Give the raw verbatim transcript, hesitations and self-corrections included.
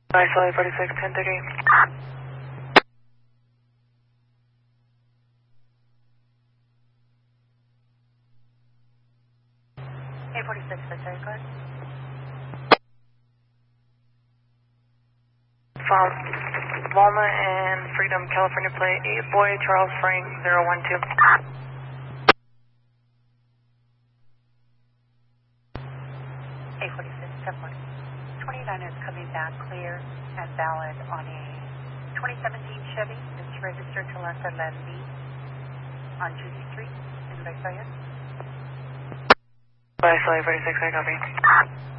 Bye, Sully forty-six, ten thirty. A forty-six, that's very good. From Walnut and Freedom, California plate, eight boy, Charles Frank, zero one two. A forty-six, ten forty. twenty-nine is coming back clear and valid on a twenty seventeen Chevy. It's registered to La Salandi on Judy Street in Visalia. Bye, Sully forty-six, I copy.